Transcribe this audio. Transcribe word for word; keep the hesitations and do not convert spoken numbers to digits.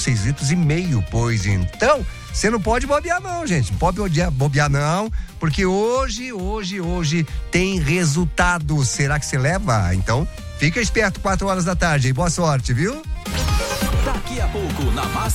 seis litros e meio, pois então, você não pode bobear não, gente, não pode bobear, bobear não, porque hoje, hoje, hoje tem resultado. Será que você leva? Então, fica esperto, quatro horas da tarde, e boa sorte, viu? Daqui a pouco, na Master